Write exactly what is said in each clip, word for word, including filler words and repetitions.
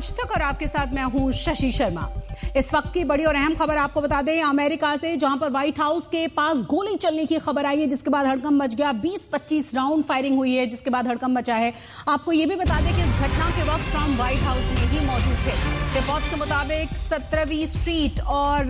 आज तक और आपके साथ मैं हूं शशि शर्मा। इस वक्त की बड़ी और अहम खबर आपको बता दें अमेरिका से, जहां पर व्हाइट हाउस के पास गोली चलने की खबर आई है, जिसके बाद हड़कंप मच गया। बीस पच्चीस राउंड फायरिंग हुई है, जिसके बाद हड़कंप मचा है। आपको यह भी बता दें कि इस घटना के वक्त ट्रंप व्हाइट हाउस में ही मौजूद थे। रिपोर्ट्स के मुताबिक सत्रहवीं स्ट्रीट और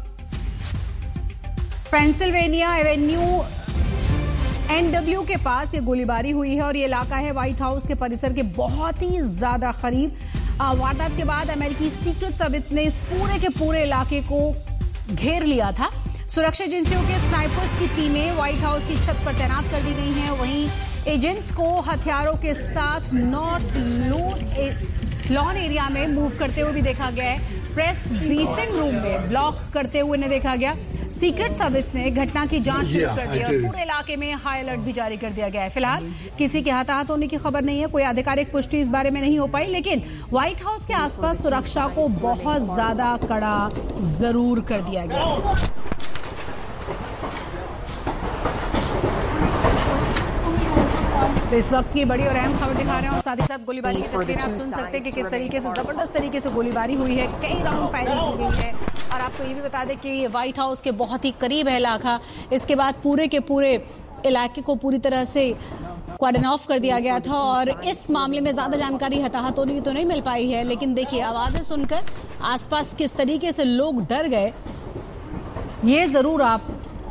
पेंसिल्वेनिया एवेन्यू एनडब्ल्यू के पास ये गोलीबारी हुई है और ये इलाका है व्हाइट हाउस के परिसर के बहुत ही ज्यादा करीब। वारदात के बाद अमेरिकी सीक्रेट सर्विस ने इस पूरे के पूरे इलाके को घेर लिया था। सुरक्षा एजेंसियों के स्नाइपर्स की टीमें व्हाइट हाउस की छत पर तैनात कर दी गई हैं। वहीं एजेंट्स को हथियारों के साथ नॉर्थ लॉन एरिया में मूव करते हुए भी देखा गया है। प्रेस ब्रीफिंग रूम में ब्लॉक करते हुए ने देखा गया। सीक्रेट सर्विस ने घटना की जांच शुरू कर दी और पूरे इलाके में हाई अलर्ट भी जारी कर दिया गया है। फिलहाल किसी के हताहत होने की खबर नहीं है, कोई आधिकारिक पुष्टि इस बारे में नहीं हो पाई, लेकिन व्हाइट हाउस के आसपास सुरक्षा को बहुत ज्यादा कड़ा जरूर कर दिया गया। तो इस वक्त की बड़ी और अहम खबर दिखा रहे हैं और साथ ही साथ गोलीबारी की तस्वीरें आप सुन सकते हैं कि किस तरीके से जबरदस्त तरीके से गोलीबारी हुई है। कई राउंड फायरिंग की गई है और आपको ये भी बता दें कि ये व्हाइट हाउस के बहुत ही करीब है इलाका। इसके बाद पूरे के पूरे इलाके को पूरी तरह से क्वार्डन ऑफ कर दिया गया था और इस मामले में ज्यादा जानकारी हताहत होने की तो नहीं मिल पाई है, लेकिन देखिए आवाजें सुनकर आसपास किस तरीके से लोग डर गए, ये जरूर आप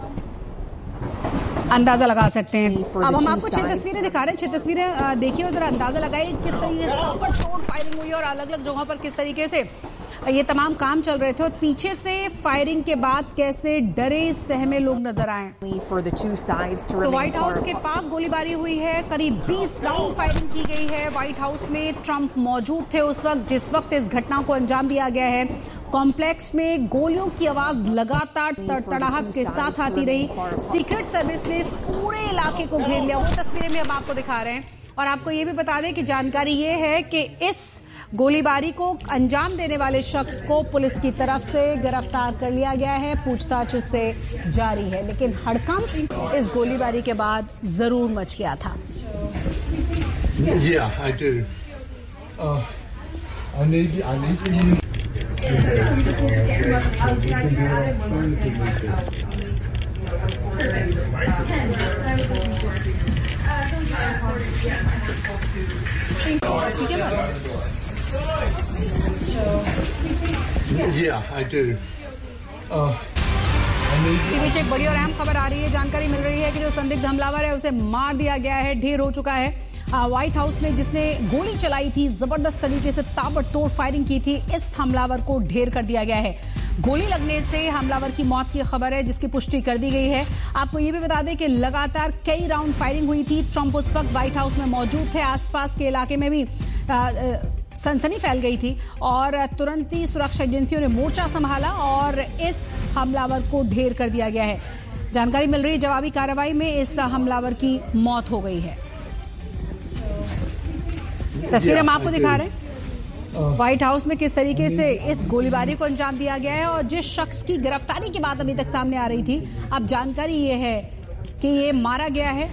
अंदाजा लगा सकते हैं। अब हम आपको छह तस्वीरें दिखा रहे हैं, छह तस्वीरें देखिए और जरा अंदाजा लगाइए किस तरीके से ताबड़तोड़ फायरिंग हुई और अलग अलग जगहों पर किस तरीके से ये तमाम काम चल रहे थे और पीछे से फायरिंग के बाद कैसे डरे सहमे लोग नजर आए। तो व्हाइट हाउस के पास गोलीबारी हुई है, करीब बीस राउंड फायरिंग की गई है। व्हाइट हाउस में ट्रंप मौजूद थे उस वक्त जिस वक्त इस घटना को अंजाम दिया गया है। कॉम्प्लेक्स में गोलियों की आवाज लगातार तड़तड़ाहट के साथ आती रही। सीक्रेट सर्विस ने इस पूरे इलाके को घेर लिया, वो तस्वीरें भी हम आपको दिखा रहे हैं। और आपको ये भी बता दें कि जानकारी ये है कि इस गोलीबारी को अंजाम देने वाले शख्स को पुलिस की तरफ से गिरफ्तार कर लिया गया है, पूछताछ उससे जारी है, लेकिन हड़कंप इस गोलीबारी के बाद जरूर मच गया था। Yeah, I do. Uh, I need, I need you. Yeah, I do. Uh, इसी बीच एक बड़ी और अहम खबर आ रही है। जानकारी मिल रही है कि जो संदिग्ध हमलावर है उसे मार दिया गया है, ढेर हो चुका है। व्हाइट हाउस में जिसने गोली चलाई थी, जबरदस्त तरीके से ताबड़तोड़ फायरिंग की थी, इस हमलावर को ढेर कर दिया गया है। गोली लगने से हमलावर की मौत की खबर है, जिसकी पुष्टि कर दी गई है। आपको यह भी बता दें कि लगातार कई राउंड फायरिंग हुई थी। ट्रंप उस वक्त व्हाइट हाउस में मौजूद थे, आसपास के इलाके में भी आ, आ, सनसनी फैल गई थी और तुरंत ही सुरक्षा एजेंसियों ने मोर्चा संभाला और इस हमलावर को ढेर कर दिया गया है। जानकारी मिल रही है जवाबी कार्रवाई में इस हमलावर की मौत हो गई है। तस्वीरें हम आपको दिखा रहे हैं व्हाइट हाउस में किस तरीके से इस गोलीबारी को अंजाम दिया गया है और जिस शख्स की गिरफ्तारी की बात अभी तक सामने आ रही थी, अब जानकारी ये है कि ये मारा गया है।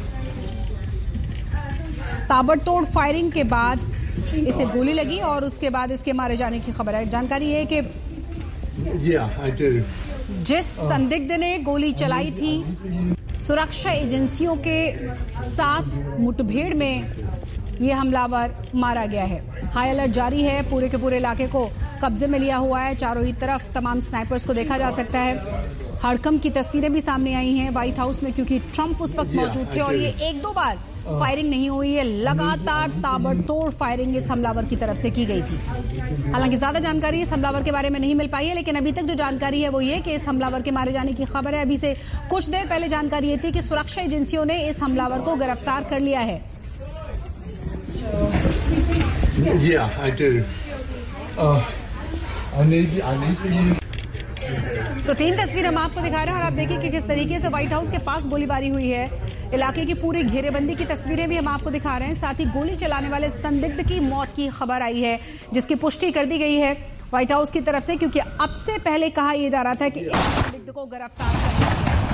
ताबड़तोड़ फायरिंग के बाद इसे गोली लगी और उसके बाद इसके मारे जाने की खबर है। जानकारी ये है कि yeah, I do. जिस संदिग्ध ने गोली चलाई थी, सुरक्षा एजेंसियों के साथ मुठभेड़ में ये हमलावर मारा गया है। हाई अलर्ट जारी है, पूरे के पूरे इलाके को कब्जे में लिया हुआ है। चारों ही तरफ तमाम स्नाइपर्स को देखा जा सकता है। हड़कंप की तस्वीरें भी सामने आई हैं व्हाइट हाउस में, क्योंकि ट्रंप उस वक्त मौजूद थे और ये एक दो बार फायरिंग नहीं हुई है, लगातार ताबड़तोड़ फायरिंग इस हमलावर की तरफ से की गई थी। हालांकि ज्यादा जानकारी इस हमलावर के बारे में नहीं मिल पाई है, लेकिन अभी तक जो जानकारी है वो ये कि इस हमलावर के मारे जाने की खबर है। अभी से कुछ देर पहले जानकारी ये थी कि सुरक्षा एजेंसियों ने इस हमलावर को गिरफ्तार कर लिया है। Yeah, I do. Uh, I need, I need you. तो तीन तस्वीर हम आपको दिखा रहे हैं और आप देखिए कि किस तरीके से व्हाइट हाउस के पास गोलीबारी हुई है। इलाके की पूरी घेरेबंदी की तस्वीरें भी हम आपको दिखा रहे हैं। साथ ही गोली चलाने वाले संदिग्ध की मौत की खबर आई है, जिसकी पुष्टि कर दी गई है व्हाइट हाउस की तरफ से, क्योंकि अब से पहले कहा यह जा रहा था कि इस संदिग्ध को गिरफ्तार